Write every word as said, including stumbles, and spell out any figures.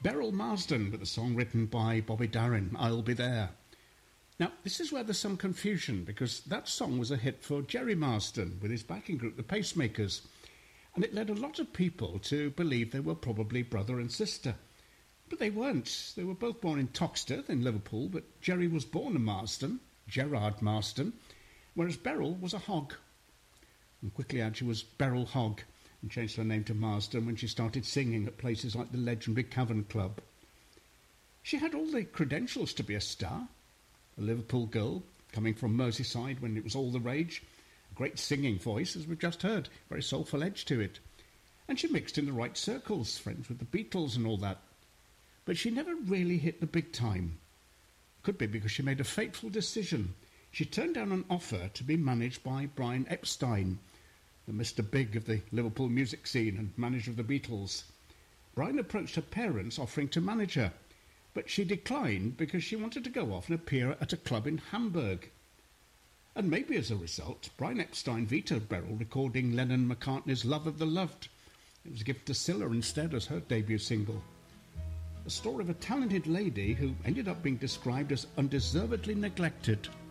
Beryl Marsden with a song written by Bobby Darin, I'll Be There. Now, this is where there's some confusion, because that song was a hit for Jerry Marsden with his backing group, the Pacemakers, and it led a lot of people to believe they were probably brother and sister. But they weren't. They were both born in Toxteth in Liverpool, but Jerry was born a Marsden, Gerard Marsden, whereas Beryl was a Hogg. And quickly out she was Beryl Hogg, and changed her name to Marsden when she started singing at places like the legendary Cavern Club. She had all the credentials to be a star. A Liverpool girl, coming from Merseyside when it was all the rage. A great singing voice, as we've just heard, very soulful edge to it. And she mixed in the right circles, friends with the Beatles and all that. But she never really hit the big time. Could be because she made a fateful decision. She turned down an offer to be managed by Brian Epstein, the Mister Big of the Liverpool music scene and manager of the Beatles. Brian approached her parents offering to manage her, but she declined because she wanted to go off and appear at a club in Hamburg. And maybe as a result, Brian Epstein vetoed Beryl recording Lennon-McCartney's Love of the Loved. It was given to Scylla instead as her debut single. A story of a talented lady who ended up being described as undeservedly neglected.